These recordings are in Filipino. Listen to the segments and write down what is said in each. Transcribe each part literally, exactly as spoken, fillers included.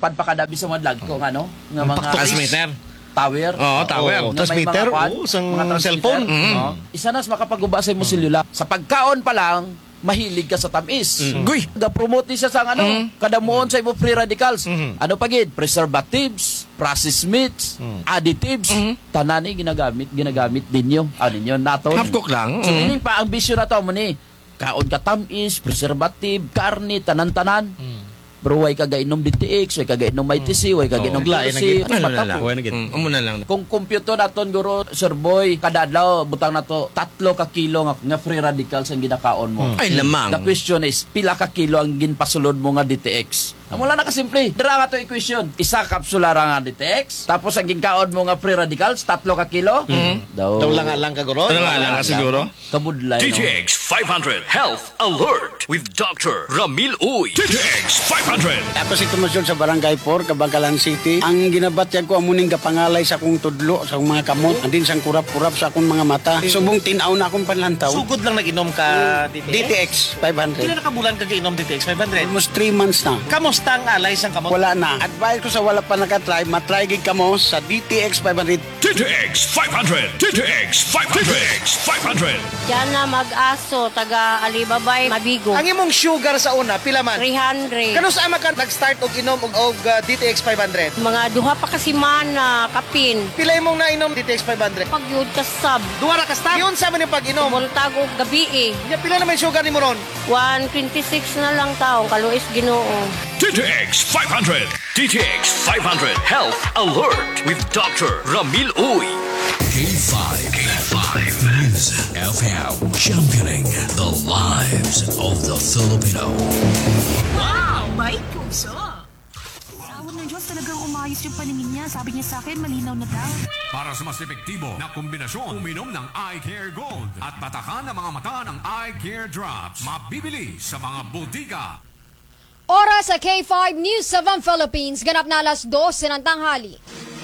padpakadabi sa mga lag ko, ano? Nga mga transmitter. Tower. Oo, tower. Oo, Transmitter, mga, oo, isang mga cellphone. Mm. No? Isa nas makapaguba sa imong selula. Sa pagkaon pa lang, mahilig ka sa tamis. Mm. Guy, ga-promote ni siya sa ano, Mm. kadamuon sa imong free radicals. Mm. Ano pa gid? Preservatives, processed meats, additives, Mm. tanani ginagamit, ginagamit din Ano ninyo nato. Half cook lang. So, Mm. ini pa ang bisyo na to mo ni. Kaon ka tamis, preservative, karni, tanan-tanan. Pero way ka gainom D T X, way ka gainom I T C, way ka gainom Lain na P L C. gid. Ano na lang. Matapo. Huwag na gid. Mm, Amo na lang. Kung kompyuto naton guro, Sir Boy, kada adlaw butang nato tatlo ka kilo nga, nga free radicals ang ginakaon mo. Ay, lamang. The question is, pila ka kilo ang ginpasulod mo nga D T X? Wala na kasimple. Dira nga to equation. Isa kapsula ra nga D T X, tapos ang ginkaon mo nga free radicals, tatlo ka kilo. Daw. Daw lang lang ka guro. Ano nga lang ka siguro? Kabudlay. D T No? X five hundred Health Alert with Doctor Ramil Uy. D T X five hundred. Ako si Tumasyon sa Barangay four, Kabangkalan City. Ang ginabatyag ko amuning kapangalay sa akong tudlo, sa akong mga kamot, andin sang kurap-kurap sa akong mga mata. Subong tinaw na akong panlantaw. Sugod lang nag-inom ka D T X. D T X five hundred. Kailan nakabulan ka kainom D T X five hundred? Almost three months na. Kamusta ang alay sang kamot? Wala na. Advice ko sa wala pa nakatry, matry gig kamo sa D T X five hundred. D T X five hundred. D T X five hundred. D T X five hundred. Diyan na mag-aso, taga Alibabay, Mabigo. Ang imong sugar sa una, pila man? three hundred. Kano sa ama ka nag-start og inom og, og uh, D T X five hundred? Mga duha pa kasi mana, kapin. Pila imong nainom D T X five hundred? Pagyud ka sab. Duha ra ka start? Yun sa man yung pag-inom. Buntag og gabi eh. Ya, pila naman yung sugar ni mo ron? one twenty-six na lang taong, kaluis Ginoo. D T X five hundred. D T X five hundred Health Alert with Doctor Ramil Uy. K five. K five. News F M. Championing the lives of the Filipino. Wow! May puso! Awan ng Diyos, talagang umayos yung paningin niya. Sabi niya sa akin, malinaw na daw. Para sa mas epektibo na kombinasyon, uminom ng Eye Care Gold at patakan ng mga mata ng Eye Care Drops. Mabibili sa mga butika. Oras sa K five News seven Philippines, ganap na alas dose ng tanghali.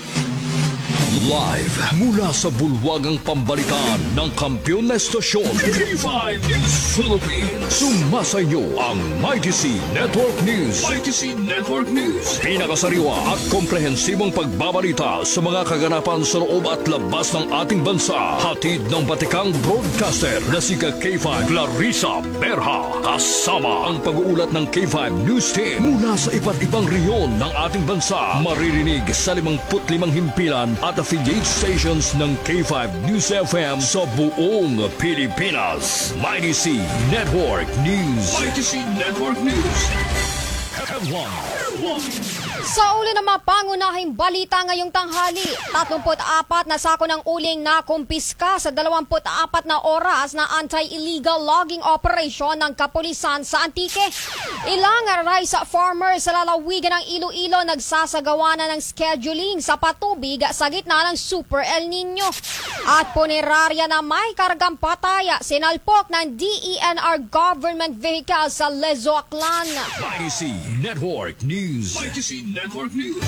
Live mula sa bulwagang pambalitaan ng kampiyon na estasyon K five News Philippines. Sumasa inyo ang Mighty C Network News. Mighty C Network News. Pinakasariwa at komprehensibong pagbabalita sa mga kaganapan sa loob at labas ng ating bansa. Hatid ng batikang broadcaster na si K five Clarissa Berha. Kasama ang pag-uulat ng K five News Team mula sa iba't ibang rehiyon ng ating bansa. Maririnig sa limangput limang himpilan at affiliate stations ng K five News F M sa buong Pilipinas. Mighty C Network News. Mighty C Network News. Headline. Sa ulo ng mga pangunahing balita ngayong tanghali, tatlumpu't apat na sako ng uling na kumpiska sa dalawampu't apat na oras na anti-illegal logging operation ng kapulisan sa Antique. Ilang rice farmers sa lalawigan ng Iloilo nagsasagawa na ng scheduling sa patubig sa gitna ng Super El Nino. At punerarya na may kargang pataya sinalpok ng D E N R government vehicle sa Lezo Aklan. Mighty C Network News. Mighty C Network News.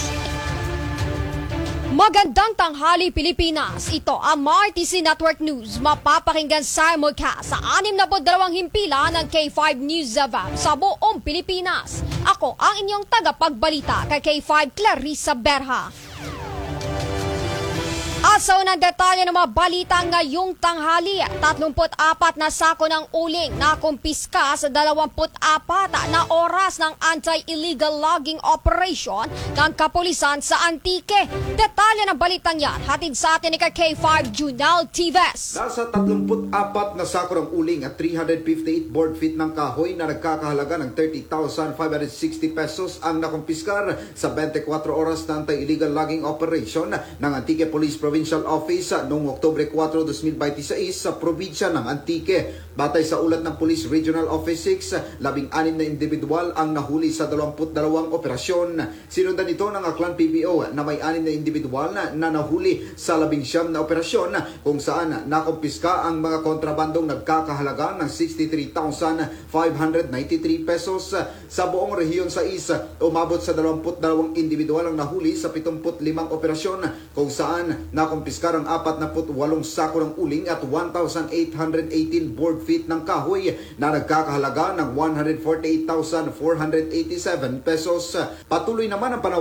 Magandang tanghali Pilipinas. Ito ang M R T C Network News. Mapapakinggan simulcast sa anim na dalawang himpila ng K five News F M sa buong Pilipinas. Ako ang inyong tagapagbalita kay K five Clarissa Berha. At sa unang detalye ng mga balita ngayong tanghali, tatlumpu't apat na sako ng uling na kumpiska sa dalawampu't apat na oras ng anti-illegal logging operation ng kapulisan sa Antique. Detalye ng balitang yan, hatid sa atin ni K five Junel Tives. Nasa tatlumpu't apat na sako ng uling at three hundred fifty-eight board feet ng kahoy na nagkakahalaga ng thirty thousand five hundred sixty pesos ang nakumpiskar sa twenty-four oras na anti-illegal logging operation ng Antique Police Provincial Office noong Oktubre four, twenty twenty-six sa probinsya ng Antique. Batay sa ulat ng Police Regional Office six, labing-anim na individual ang nahuli sa dalawampu't dalawang operasyon. Sinundan ito ng Aklan P B O na may anim na individual na, na nahuli sa labing-siyam na operasyon kung saan nakumpiska ang mga kontrabandong nagkakahalaga ng sixty-three thousand five hundred ninety-three pesos. Sa buong rehiyon sa Isa, umabot sa dalawampu't dalawang individual ang nahuli sa pitungput limang operasyon kung saan nakumpiska ang apat na walong sako ng uling at one thousand eight hundred eighteen board feet ng kahoy na nagkakahalaga ng one hundred forty-eight thousand four hundred eighty-seven pesos. Patuloy naman ang panawagan